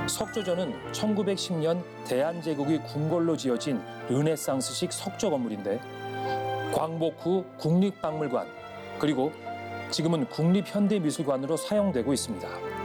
석조전은 1910년 대한제국이 궁궐로 지어진 르네상스식 석조 건물인데 광복 후 국립박물관 그리고 지금은 국립현대미술관으로 사용되고 있습니다.